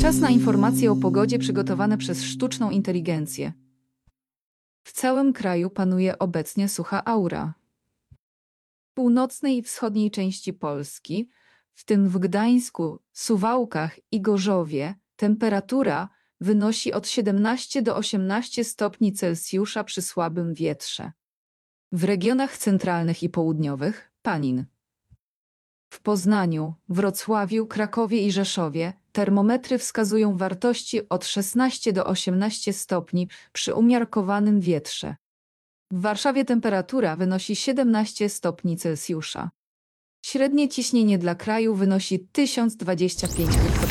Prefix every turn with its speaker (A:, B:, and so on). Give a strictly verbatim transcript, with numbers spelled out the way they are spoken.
A: Czas na informacje o pogodzie przygotowane przez sztuczną inteligencję. W całym kraju panuje obecnie sucha aura. W północnej i wschodniej części Polski, w tym w Gdańsku, Suwałkach i Gorzowie, temperatura wynosi od siedemnastu do osiemnastu stopni Celsjusza przy słabym wietrze. W regionach centralnych i południowych – Panin. W Poznaniu, Wrocławiu, Krakowie i Rzeszowie termometry wskazują wartości od szesnastu do osiemnastu stopni przy umiarkowanym wietrze. W Warszawie temperatura wynosi siedemnaście stopni Celsjusza. Średnie ciśnienie dla kraju wynosi tysiąc dwadzieścia pięć hektopaskali.